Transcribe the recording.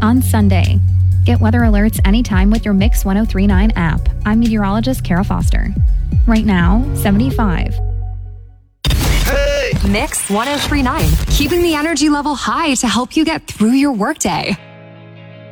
on Sunday. Get weather alerts anytime with your Mix 1039 app. I'm meteorologist Kara Foster. Right now, 75. Mix 1039, keeping the energy level high to help you get through your workday.